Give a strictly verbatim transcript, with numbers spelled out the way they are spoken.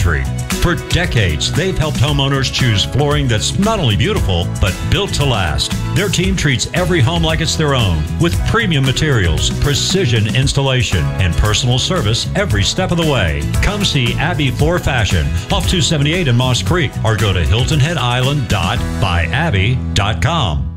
country. For decades, they've helped homeowners choose flooring that's not only beautiful, but built to last. Their team treats every home like it's their own, with premium materials, precision installation, and personal service every step of the way. Come see Abbey Floor Fashion off two seventy-eight in Moss Creek, or go to hilton head island dot by abbey dot com.